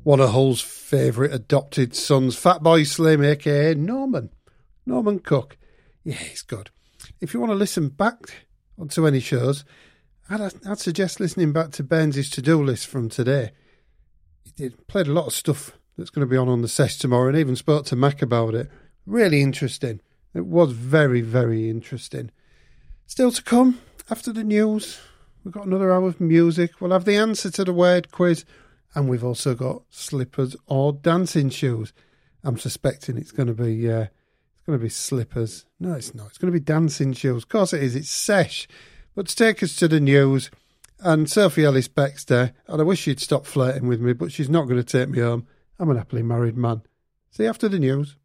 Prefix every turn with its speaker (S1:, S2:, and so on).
S1: One of Hull's favourite adopted sons, Fatboy Slim, a.k.a. Norman Cook. Yeah, he's good. If you want to listen back onto any shows, I'd suggest listening back to Baines's to-do list from today. He played a lot of stuff that's going to be on the sesh tomorrow, and even spoke to Mac about it. Really interesting. It was very, very interesting. Still to come, after the news, we've got another hour of music. We'll have the answer to the word quiz, and we've also got slippers or dancing shoes. I'm suspecting it's going to be slippers. No, it's not. It's going to be dancing shoes. Of course it is. It's sesh. But to take us to the news, and Sophie Ellis-Bextor, and I wish she'd stop flirting with me, but she's not going to take me home. I'm an happily married man. See you after the news.